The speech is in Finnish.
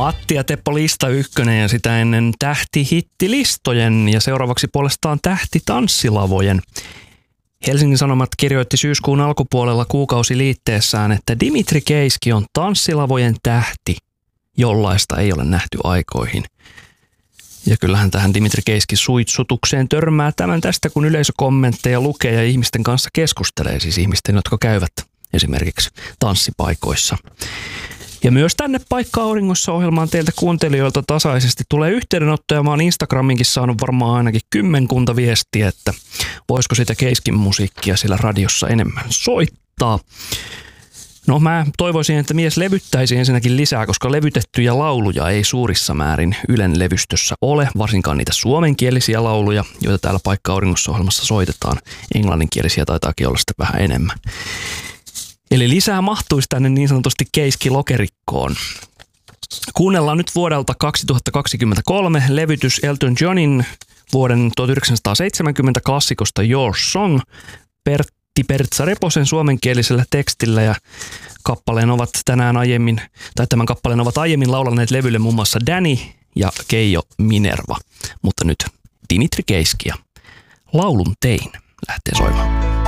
Matti ja Teppo lista ykkönen ja sitä ennen tähtihittilistojen ja seuraavaksi puolestaan tähtitanssилavojen. Helsingin Sanomat kirjoitti syyskuun alkupuolella kuukausiliitteessään, että Dimitri Keiski on tanssilavojen tähti, jollaista ei ole nähty aikoihin. Ja kyllähän tähän Dimitri Keiskin suitsutukseen törmää tämän tästä, kun yleisökommentteja lukee ja ihmisten kanssa keskustelee, siis ihmisten, jotka käyvät esimerkiksi tanssipaikoissa. Ja myös tänne Paikka Auringossa -ohjelmaan teiltä kuuntelijoilta tasaisesti tulee yhteydenottoja. Mä oon Instagraminkin saanut varmaan ainakin 10 viestiä, että voisiko sitä Keiskin musiikkia siellä radiossa enemmän soittaa. No mä toivoisin, että mies levyttäisi ensinnäkin lisää, koska levytettyjä lauluja ei suurissa määrin Ylen levystössä ole, varsinkaan niitä suomenkielisiä lauluja, joita täällä Paikka Auringossa -ohjelmassa soitetaan. Englanninkielisiä taitaakin olla sitten vähän enemmän. Eli lisää mahtuisi tänne niin sanotusti Keiski-lokerikkoon. Kuunnellaan nyt vuodelta 2023 levytys Elton Johnin vuoden 1970 klassikosta Your Song Pertti Pertsa-Reposen suomenkielisellä tekstillä, ja tämän kappaleen ovat aiemmin laulaneet levylle muun muassa Danny ja Keijo Minerva. Mutta nyt Dimitri Keiski ja Laulun tein lähtee soimaan.